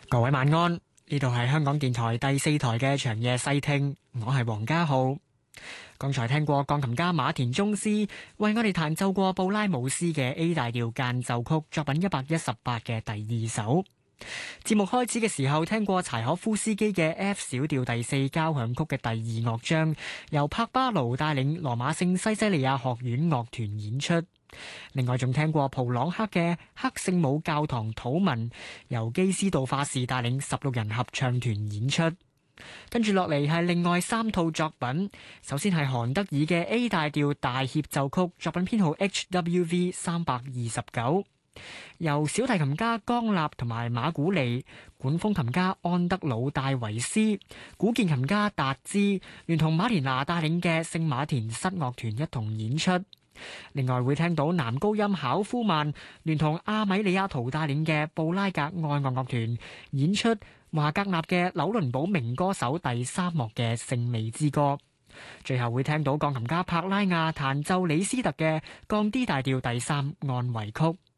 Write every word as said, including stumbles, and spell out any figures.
各位晚安，呢度係香港電台第四台嘅長夜細聽，我係黃家浩。剛才聽過鋼琴家馬田宗斯為我哋彈奏過布拉姆斯嘅 A 大調間奏曲作品一百一十八嘅第二首。節目開始嘅時候聽過柴可夫斯基嘅 F 小調第四交響曲嘅第二樂章，由柏巴盧帶領羅馬聖西西利亞學院樂團演出。另外仲聽過普朗克嘅黑聖母教堂禱文，由基斯道化士帶領十六人合唱團演出。跟住落嚟係另外三套作品，首先係韓德爾嘅 A 大調大協奏曲，作品編號 H W V 三百二十九，由小提琴家江納同埋馬古利、管風琴家安德魯戴維斯、古鍵琴家達茲，聯同馬田娜帶領嘅聖馬田室樂團一同演出。另外會聽到男高音考夫曼聯同阿米利亞圖帶領嘅布拉格愛樂樂團演出華格納嘅紐倫堡名歌手第三幕嘅勝利之歌。最後會聽到鋼琴家帕拉亞彈奏李斯特嘅降 D 大調第三按維曲。